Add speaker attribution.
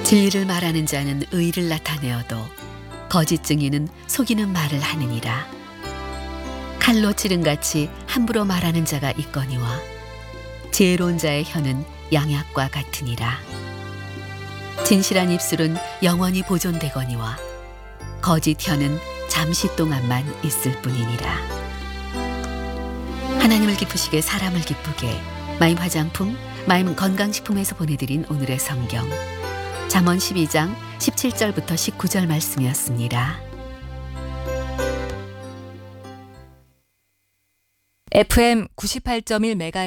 Speaker 1: 진리를 말하는 자는 의를 나타내어도 거짓 증인은 속이는 말을 하느니라. 칼로 찌른같이 함부로 말하는 자가 있거니와 지혜로운 자의 혀는 양약과 같으니라. 진실한 입술은 영원히 보존되거니와 거짓 혀는 잠시 동안만 있을 뿐이니라. 하나님을 기쁘시게 사람을 기쁘게 마임 화장품, 마임 건강식품에서 보내드린 오늘의 성경 잠언 12장 17절부터 19절 말씀이었습니다.
Speaker 2: FM 98.1MHz